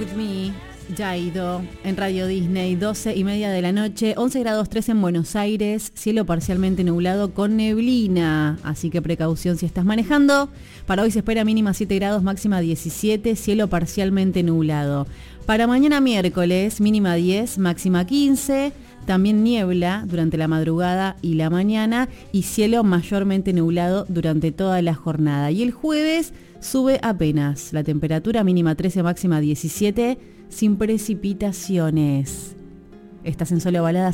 With Me, Jaido, en Radio Disney, 12:30 de la noche, 11 grados 3 en Buenos Aires, cielo parcialmente nublado con neblina, así que precaución si estás manejando. Para hoy se espera mínima 7 grados, máxima 17, cielo parcialmente nublado. Para mañana miércoles, mínima 10, máxima 15, también niebla durante la madrugada y la mañana y cielo mayormente nublado durante toda la jornada. Y el jueves sube apenas la temperatura, mínima 13, máxima 17, sin precipitaciones. Estás en Solo Baladas.